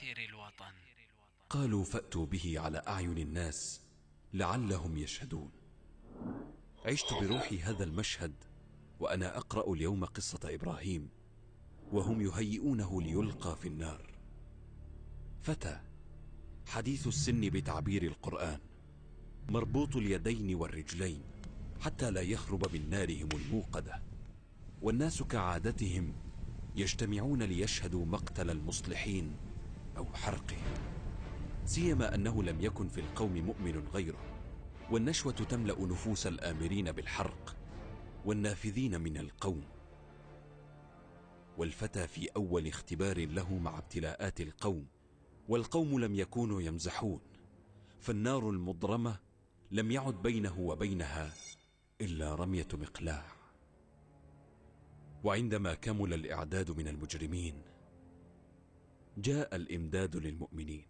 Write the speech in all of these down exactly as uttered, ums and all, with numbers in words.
الوطن. قالوا فأتوا به على أعين الناس لعلهم يشهدون. عشت بروحي هذا المشهد وأنا أقرأ اليوم قصة إبراهيم وهم يهيئونه ليلقى في النار. فتى حديث السن بتعبير القرآن، مربوط اليدين والرجلين حتى لا يخرب من نارهم الموقدة، والناس كعادتهم يجتمعون ليشهدوا مقتل المصلحين أو حرقهم، سيما أنه لم يكن في القوم مؤمن غيره، والنشوة تملأ نفوس الآمرين بالحرق والنافذين من القوم. والفتى في أول اختبار له مع ابتلاءات القوم، والقوم لم يكونوا يمزحون، فالنار المضرمة لم يعد بينه وبينها إلا رمية مقلاع. وعندما كمل الإعداد من المجرمين جاء الإمداد للمؤمنين.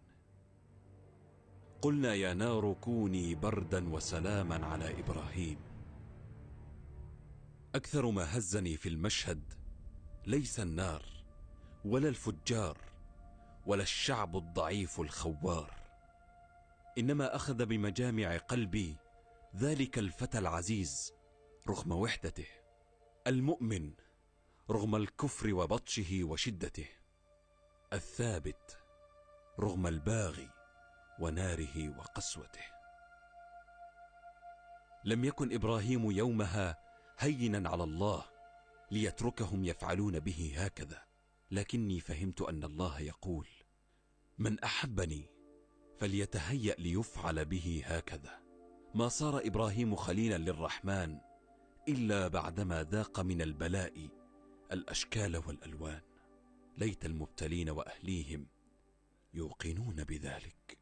قلنا يا نار كوني بردا وسلاما على إبراهيم. أكثر ما هزني في المشهد ليس النار ولا الفجار ولا الشعب الضعيف الخوار، إنما أخذ بمجامع قلبي ذلك الفتى العزيز رغم وحدته، المؤمن رغم الكفر وبطشه وشدته، الثابت رغم الباغي وناره وقسوته. لم يكن إبراهيم يومها هينا على الله ليتركهم يفعلون به هكذا، لكني فهمت أن الله يقول: من أحبني فليتهيأ ليفعل به هكذا. ما صار إبراهيم خليلا للرحمن إلا بعدما ذاق من البلاء الأشكال والألوان. ليت المبتلين وأهليهم يوقنون بذلك.